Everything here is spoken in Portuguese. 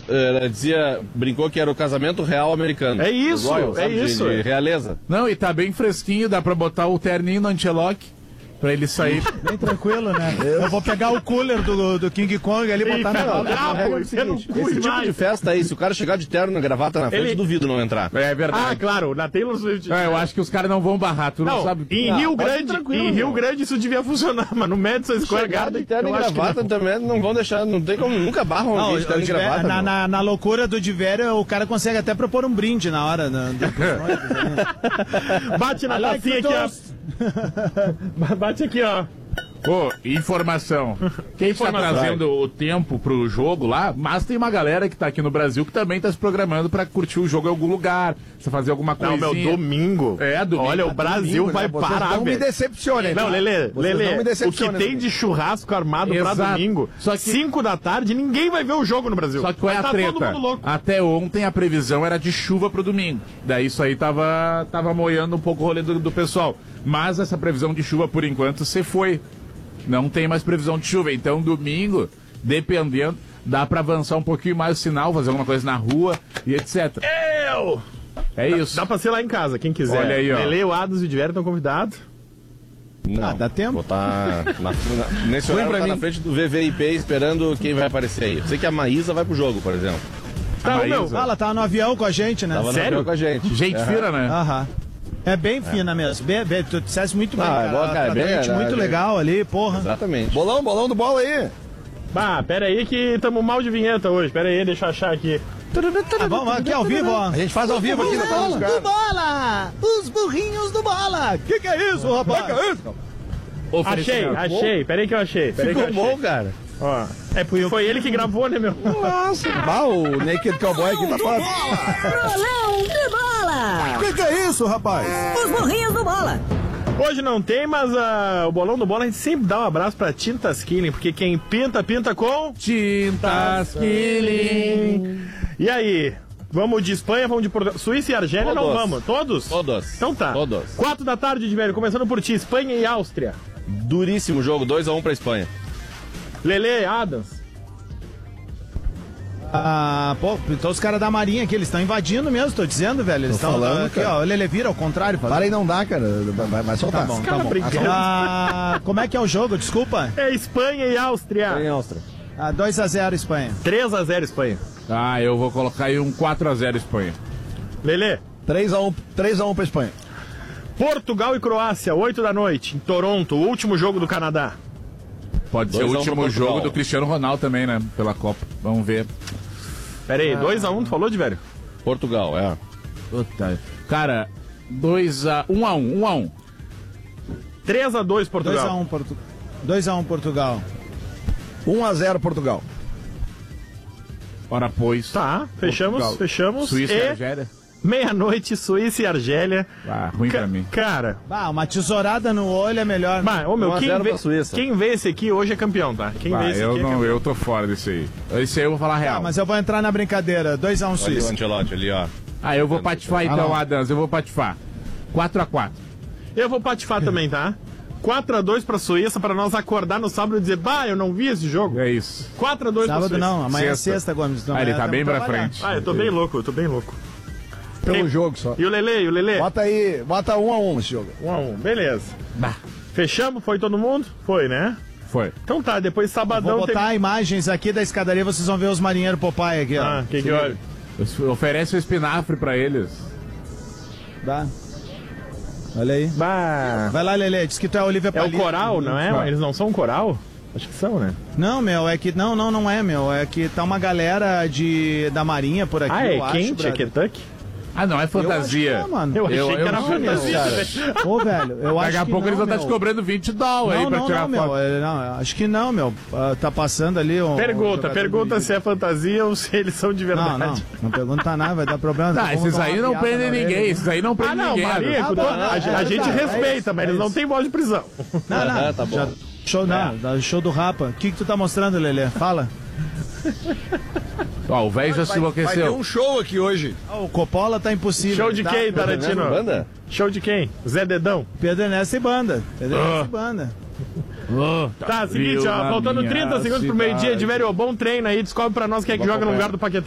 brincou que era o casamento real americano. É isso, de realeza. Não, e tá bem fresquinho, dá pra botar o terninho no Ancelotti pra ele sair. Bem tranquilo, né? Eu vou pegar o cooler do King Kong ali e botar na Esse tipo de festa aí, se o cara chegar de terno na gravata na frente, duvido não entrar. É verdade. Ah, claro, na Taylor Swift. Eu acho que os caras não vão barrar, tu não sabe. Em Rio Grande isso devia funcionar, mas no Madison Square Garden. De terno e gravata também não vão deixar, não tem como, nunca barram alguém de terno e gravata. Na loucura do Divério, o cara consegue até propor um brinde na hora. Bate na tacinha aqui, ó. Bate aqui, ó. Pô, informação. Quem está trazendo o tempo pro jogo lá, mas tem uma galera que tá aqui no Brasil que também tá se programando pra curtir o jogo em algum lugar, pra fazer alguma coisinha. Não, meu, domingo. Domingo. Olha, o Brasil domingo, vai né? parar, não velho. me decepcionem. Não, Lelê, o que tem de churrasco armado pra domingo, só que 5 da tarde, ninguém vai ver o jogo no Brasil. Só que qual é a treta? Todo mundo louco. Até ontem a previsão era de chuva pro domingo. Daí isso aí tava moendo um pouco o rolê do pessoal. Mas essa previsão de chuva, por enquanto, se foi. Não tem mais previsão de chuva. Então, domingo, dependendo, dá pra avançar um pouquinho mais o sinal, fazer alguma coisa na rua e etc. É isso. Dá pra ser lá em casa, quem quiser. Olha aí, ó. Lelê, o Adams e o Divério estão convidados. Não, dá tempo. Vou estar nesse horário na frente do VVIP esperando quem vai aparecer aí. Eu sei que a Maísa vai pro jogo, por exemplo. Ela tava no avião com a gente, né? Tava no avião com a gente. Gente fina, né? Aham. É bem fina mesmo. Tu disseste muito bem, cara. Cara, Gente muito legal ali, porra. Exatamente. Bolão do bola aí. Bah, pera aí que tamo mal de vinheta hoje. Pera aí, deixa eu achar aqui. Vamos aqui ao vivo, ó. A gente faz ao vivo aqui no Bola do bola! Os burrinhos do bola! Que é isso, rapaz? Que é isso? Achei. Pera aí que eu achei. Ficou bom, cara. Ó, foi ele que gravou, né, meu? Nossa, o Naked Cowboy aqui tá fora. Bolão de bola! Que é isso, rapaz? Os burrinhos do bola! Hoje não tem, mas o bolão do bola a gente sempre dá um abraço pra Tintas Killing, porque quem pinta com Tintas Killing. E aí? Vamos de Espanha, vamos de Portugal. Suíça e Argélia não vamos? Todos? Todos. Então tá. Todos. 4 da tarde, de velho, começando por ti, Espanha e Áustria. Duríssimo jogo, 2-1 pra Espanha. Lelê, Adams. Então os caras da Marinha aqui, eles estão invadindo mesmo, tô dizendo, velho. Eles estão falando, aqui, cara. ó, Lelê vira ao contrário. Para aí, não dá, cara. Vai soltar. Tá bom, Cara, brincando. Como é que é o jogo? Desculpa. É Espanha e Áustria. Em Áustria. 2-0 Espanha. 3-0 Espanha. Eu vou colocar aí um 4-0 Espanha. Lelê. 3-1 pra Espanha. Portugal e Croácia, 8 da noite, em Toronto, o último jogo do Canadá. Pode ser o último jogo do Cristiano Ronaldo também, né? Pela Copa. Vamos ver. Pera aí, 2-1, tu falou, de velho? Portugal, Puta. Cara, 1-1. 3-2 Portugal. 2-1 Portugal. 1-0 Portugal. Ora, pois. Tá, fechamos. Suíça e Argélia. Meia-noite, Suíça e Argélia. Ruim pra mim. Cara. Uma tesourada no olho é melhor. Mas, quem vê esse aqui hoje é campeão, tá? Quem vê esse aqui é campeão. Eu tô fora desse aí. Esse aí eu vou falar real. Mas eu vou entrar na brincadeira. 2-1 Suíça. o Ancelotti ali, ó. Eu vou patifar então, Adams. Eu vou patifar. 4-4. Eu vou patifar também, tá? 4-2 pra Suíça, pra nós acordar no sábado e dizer, eu não vi esse jogo. É isso. 4-2 pra Suíça. Sábado não, amanhã é sexta, Gomes. Ele tá bem pra frente. Eu tô bem louco, Pelo jogo só. E o Lelê? Bota 1-1 esse jogo. 1-1, beleza. Fechamos? Foi todo mundo? Foi, né? Foi. Então tá, depois sabadão vou botar imagens aqui da escadaria, vocês vão ver os marinheiros Popeye aqui, ó. Que olha? Oferece o espinafre pra eles. Dá. Olha aí. Vai lá, Lelê, diz que tu é Olivia Palito. É o coral, não é? Eles não são um coral? Acho que são, né? Não, meu, é que... Não é, meu. É que tá uma galera da Marinha por aqui, eu acho, quente? É Kentucky? Não é fantasia. Eu acho que mano. Eu achei que era fantasia. Ô, velho, eu acho que daqui a pouco eles vão estar te cobrando $20 aí pra tirar foto. Não, acho que não, meu. Tá passando ali Pergunta se é fantasia ou se eles são de verdade. Não pergunta nada, vai dar problema. Esses aí não prendem ninguém, ninguém. Maria, a gente respeita, mas eles não têm voz de prisão. Não, tá bom. Show do Rapa. O que tu tá mostrando, Lelê? Fala. O velho já se enlouqueceu. Vai ter um show aqui hoje. O Coppola tá impossível. Show de quem, Tarantino? Show de quem? Zé Dedão? Pedro Ernesto e banda. Tá, seguinte, faltando 30 segundos pro meio-dia, de velho, bom treino aí, descobre pra nós quem é que joga no lugar do Paquetá.